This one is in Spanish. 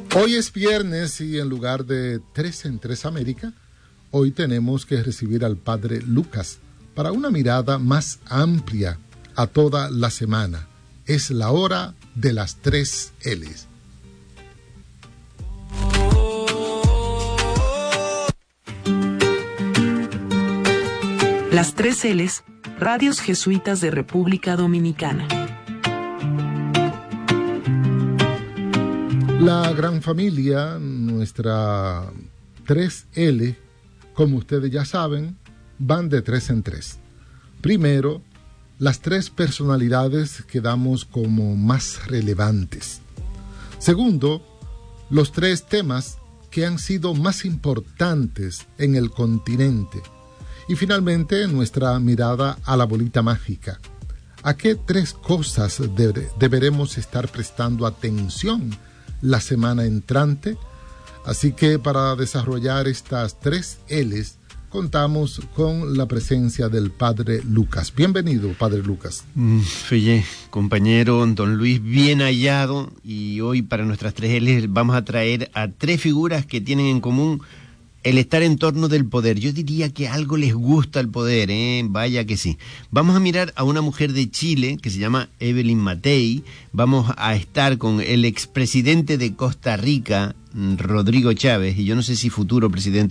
Hoy es viernes y en lugar de 3 en 3 América, hoy tenemos que recibir al Padre Lucas para una mirada más amplia a toda la semana. Es la hora de las 3 L's. Las 3 L's, Radios Jesuitas de República Dominicana. La gran familia, nuestra 3L, como ustedes ya saben, van de 3 en 3. Primero, las 3 personalidades que damos como más relevantes. Segundo, los 3 temas que han sido más importantes en el continente. Y finalmente, nuestra mirada a la bolita mágica. ¿A qué 3 cosas deberemos estar prestando atención la semana entrante? Así que para desarrollar estas 3 L's, contamos con la presencia del Padre Lucas. Bienvenido, Padre Lucas. Oye, compañero don Luis, bien hallado. Y hoy para nuestras 3 L's vamos a traer a 3 figuras que tienen en común el estar en torno del poder. Yo diría que algo les gusta el poder, vaya que sí. Vamos a mirar a una mujer de Chile que se llama Evelyn Matei. Vamos a estar con el expresidente de Costa Rica, Rodrigo Chávez, y yo no sé si futuro presidente